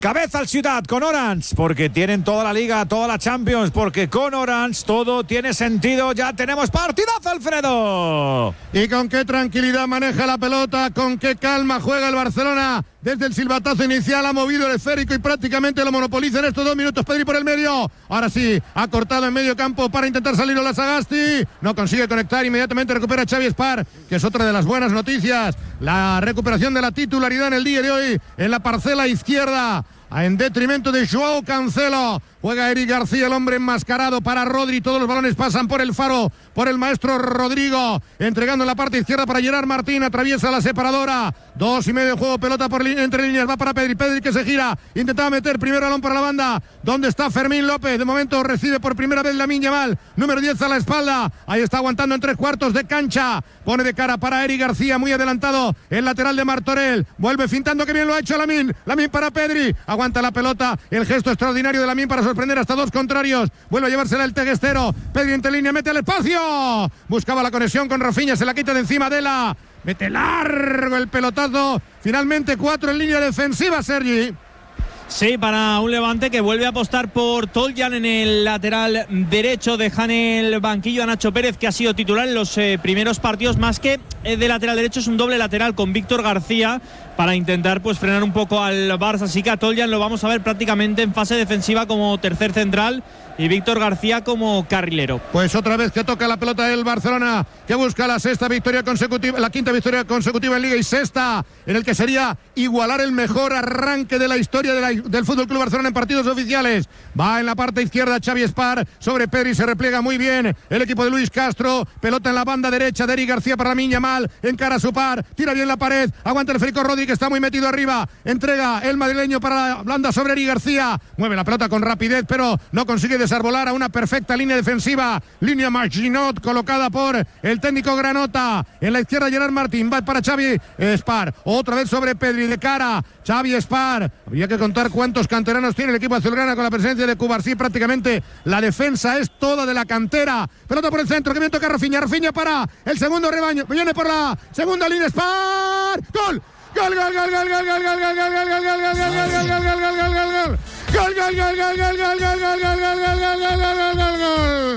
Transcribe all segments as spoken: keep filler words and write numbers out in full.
Cabeza al Ciudad con Orange, porque tienen toda la Liga, toda la Champions, porque con Orange todo tiene sentido. Ya tenemos partidazo, Alfredo. Y con qué tranquilidad maneja la pelota, con qué calma juega el Barcelona. Desde el silbatazo inicial ha movido el esférico y prácticamente lo monopoliza en estos dos minutos. Pedri por el medio. Ahora sí, ha cortado en medio campo para intentar salir Ola Sagasti. No consigue conectar, inmediatamente recupera Xavi Espar, que es otra de las buenas noticias. La recuperación de la titularidad en el día de hoy en la parcela izquierda, en detrimento de Joao Cancelo. Juega Eric García, el hombre enmascarado para Rodri. Todos los balones pasan por el faro, por el maestro Rodrigo. Entregando en la parte izquierda para Gerard Martín. Atraviesa la separadora. Dos y medio de juego, pelota por li- entre líneas. Va para Pedri. Pedri que se gira. Intentaba meter primer balón para la banda. ¿Dónde está Fermín López? De momento recibe por primera vez Lamine Yamal. Número diez a la espalda. Ahí está aguantando en tres cuartos de cancha. Pone de cara para Eric García, muy adelantado. El lateral de Martorell. Vuelve fintando, que bien lo ha hecho Lamine. Lamine para Pedri. Aguanta la pelota. El gesto extraordinario de Lamine para sorprender hasta dos contrarios. Vuelve a llevársela el teguestero. Pedri entre línea, mete al espacio. Buscaba la conexión con Rafinha, se la quita de encima de la. Mete largo el pelotazo. Finalmente cuatro en línea defensiva, Sergi. Sí, para un Levante que vuelve a apostar por Toljan en el lateral derecho. Dejan el banquillo a Nacho Pérez, que ha sido titular en los eh, primeros partidos. Más que eh, de lateral derecho, es un doble lateral con Víctor García para intentar pues frenar un poco al Barça. Así que a Toljan lo vamos a ver prácticamente en fase defensiva como tercer central y Víctor García como carrilero. Pues otra vez que toca la pelota el Barcelona, que busca la sexta victoria consecutiva, la quinta victoria consecutiva en Liga y sexta en el que sería igualar el mejor arranque de la historia de la, del Fútbol Club Barcelona en partidos oficiales. Va en la parte izquierda Xavi Espar sobre Pedri, se repliega muy bien el equipo de Luis Castro. Pelota en la banda derecha de Eric García para Lamine Yamal, encara a su par, tira bien la pared, aguanta el Federico Rodri, que está muy metido arriba, entrega el madrileño para la blanda sobre Eric García, mueve la pelota con rapidez pero no consigue desarbolar a una perfecta línea defensiva, línea Marginot colocada por el técnico Granota. En la izquierda Gerard Martín, va para Xavi Espar, otra vez sobre Pedri, de cara Xavi Espar. Habría que contar cuántos canteranos tiene el equipo azulgrana con la presencia de Cubarsí. Prácticamente la defensa es toda de la cantera. Pelota por el centro, que bien toca Rafinha, Rafinha para el segundo rebaño, viene por la segunda línea Espar, gol. Gol, gol, gol, gol, gol, gol, gol, gol, gol, gol, gol, gol, gol, gol, gol, gol, gol, gol, gol, gol. Gol, gol, gol, gol, gol, gol, gol, gol, gol, gol, gol, gol, gol, gol, gol, gol.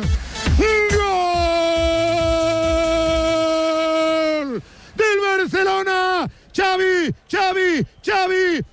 Gol del Barcelona. Xavi, Xavi, Xavi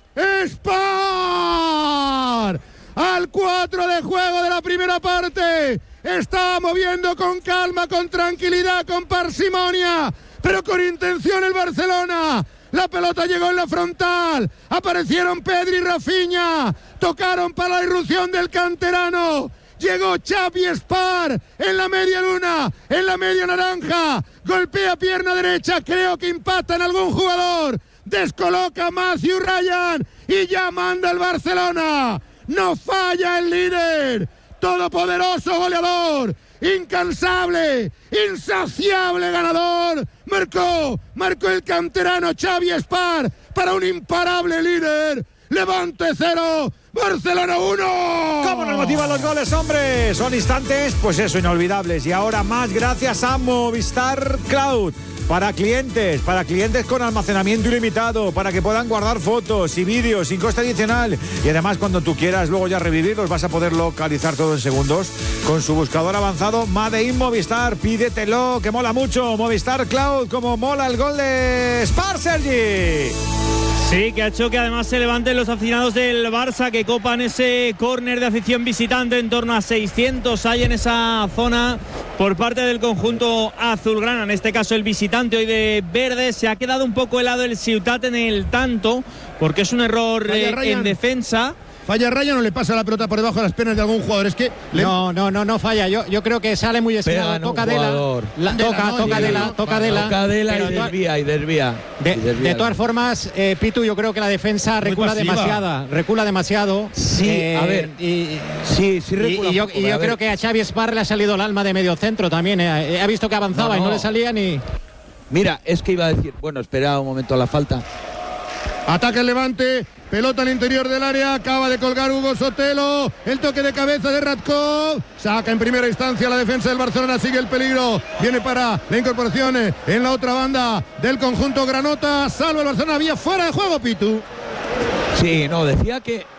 Espar. Al cuatro de juego de la primera parte. Está moviendo con calma, con tranquilidad, con parsimonia, pero con intención el Barcelona. La pelota llegó en la frontal. Aparecieron Pedri y Rafinha. Tocaron para la irrupción del canterano. Llegó Xavi Espar en la media luna, en la media naranja. Golpea pierna derecha. Creo que impacta en algún jugador. Descoloca a Matthew Ryan y ya manda el Barcelona. No falla el líder. Todopoderoso goleador. Incansable, insaciable ganador. Marcó, marcó el canterano Xavi Espar para un imparable líder. Levante cero, Barcelona uno. ¿Cómo nos motivan los goles, hombre? Son instantes, pues eso, inolvidables. Y ahora más gracias a Movistar Cloud. Para clientes, para clientes con almacenamiento ilimitado, para que puedan guardar fotos y vídeos sin coste adicional. Y además, cuando tú quieras luego ya revivirlos, vas a poder localizar todo en segundos con su buscador avanzado Made in Movistar. Pídetelo, que mola mucho. Movistar Cloud, como mola el gol de Spar, Sergi. Sí, que ha hecho que además se levanten los aficionados del Barça, que copan ese córner de afición visitante. En torno a seiscientos hay en esa zona por parte del conjunto azulgrana. En este caso el visitante hoy de verde. Se ha quedado un poco helado el Ciutat en el tanto, porque es un error eh, en defensa. Falla Ryan, no le pasa la pelota por debajo de las piernas de algún jugador. Es que le... no, no, no, no falla. Yo, yo creo que sale muy estirado. Toca de la, la, toca, no, toca de la, no, toca de la, toca de la pero y desvía y desvía. De, y desvía. de todas formas, eh, Pitu, yo creo que la defensa recula demasiado, recula demasiado. Sí, eh, a ver, y, sí, sí recula. Y, y yo, poco, y yo a creo que a Xavi Espar le ha salido el alma de medio centro también. Eh. Ha visto que avanzaba no, no. y no le salía ni. Mira, es que iba a decir, bueno, espera un momento a la falta. Ataque el Levante, pelota al interior del área, acaba de colgar Hugo Sotelo, el toque de cabeza de Radkov, saca en primera instancia la defensa del Barcelona, sigue el peligro, viene para la incorporación en la otra banda del conjunto Granota, salva el Barcelona, había fuera de juego, Pitu. Sí, no, decía que